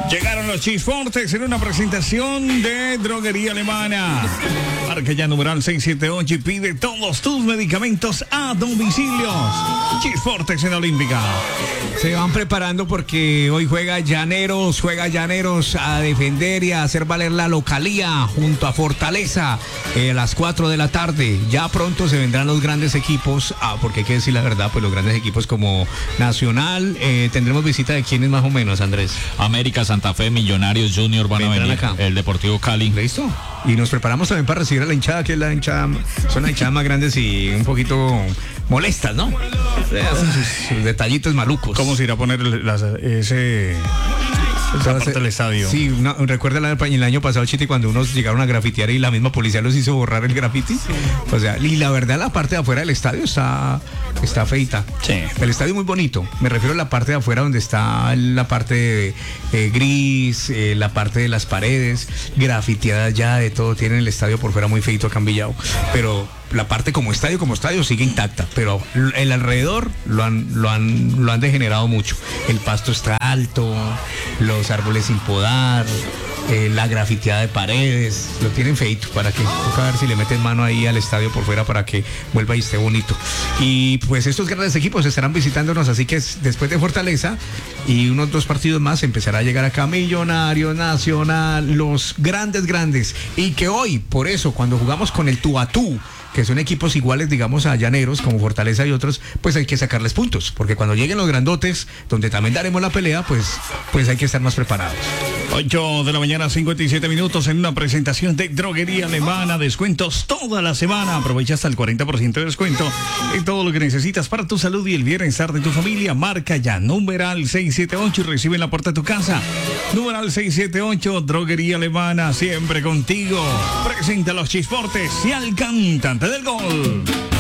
Llegaron los Chisfortes en una presentación de Droguería Alemana. Marca ya numeral 678 y pide todos tus medicamentos a domicilios. Chisfortes en Olímpica. Se van preparando porque hoy juega Llaneros a defender y a hacer valer la localía junto a Fortaleza a las 4 de la tarde. Ya pronto se vendrán los grandes equipos, porque hay que decir la verdad, pues los grandes equipos como Nacional, tendremos visita de quiénes más o menos, Andrés. América, Santa Fe, Millonarios, Junior van a venir acá. El Deportivo Cali. ¿Listo? Y nos preparamos también para recibir a la hinchada, que es la hinchada, son las hinchadas más grandes y un poquito molestas, ¿no? Sus detallitos malucos. ¿Cómo se irá a poner esa parte del estadio? Sí, recuerda el año pasado, Chiti, cuando unos llegaron a grafitear y la misma policía los hizo borrar el grafiti. Sí. O sea, y la verdad la parte de afuera del estadio está feita. Sí. El estadio es muy bonito. Me refiero a la parte de afuera donde está la parte gris, la parte de las paredes, grafiteada ya de todo. Tienen el estadio por fuera muy feito, acambillado. Pero la parte como estadio sigue intacta, pero el alrededor lo han degenerado mucho. El pasto está alto, los árboles sin podar, la grafiteada de paredes, lo tienen feito. Para que toca ver si le meten mano ahí al estadio por fuera para que vuelva y esté bonito. Y pues estos grandes equipos estarán visitándonos, así que después de Fortaleza y unos 2 partidos más empezará a llegar acá Millonarios, Nacional, los grandes, y que hoy, por eso, cuando jugamos con el tú a tú, que son equipos iguales, digamos, a Llaneros, como Fortaleza y otros, pues hay que sacarles puntos, porque cuando lleguen los grandotes, donde también daremos la pelea, pues hay que estar más preparados. 8 de la mañana, 57 minutos, en una presentación de Droguería Alemana. Descuentos toda la semana. Aprovecha hasta el 40% de descuento en todo lo que necesitas para tu salud y el bienestar de tu familia. Marca ya numeral 678 y recibe en la puerta de tu casa. Numeral 678, Droguería Alemana, siempre contigo. Presenta a los Chisfortes y al cantante del gol.